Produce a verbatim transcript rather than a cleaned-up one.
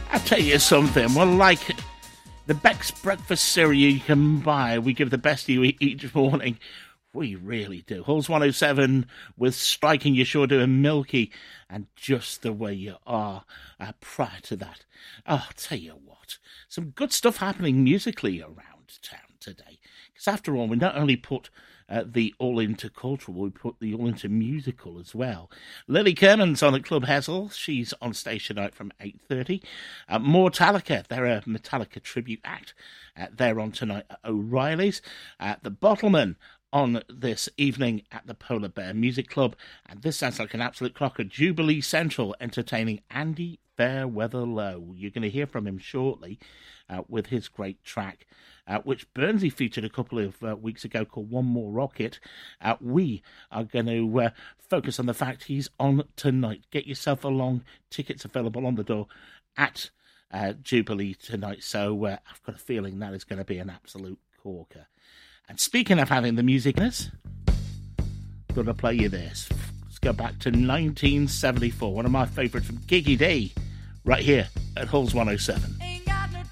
I'll tell you something, well, like the best breakfast cereal you can buy, we give the best you eat each morning. We really do. Halls one oh seven with Striking You Sure Doing Milky and Just the Way You Are. Uh, prior to that, oh, I'll tell you what, some good stuff happening musically around town today. Because after all, we not only put uh, the all into cultural, we put the all into musical as well. Lily Kerman's on at Club Hessel. She's on stage tonight from eight thirty. Uh, Mortalica, they're a Metallica tribute act. Uh, they're on tonight at O'Reilly's. Uh, the Bottlemen on this evening at the Polar Bear Music Club. And this sounds like an absolute clocker. Jubilee Central entertaining Andy Fairweather Low. You're going to hear from him shortly uh, with his great track, uh, which Burnsy featured a couple of uh, weeks ago, called One More Rocket. Uh, we are going to uh, focus on the fact he's on tonight. Get yourself along. Tickets available on the door at uh, Jubilee tonight. So uh, I've got a feeling that is going to be an absolute corker. And speaking of having the music in us, I'm going to play you this. Let's go back to nineteen seventy-four, one of my favourites from Giggy D, right here at Halls one oh seven.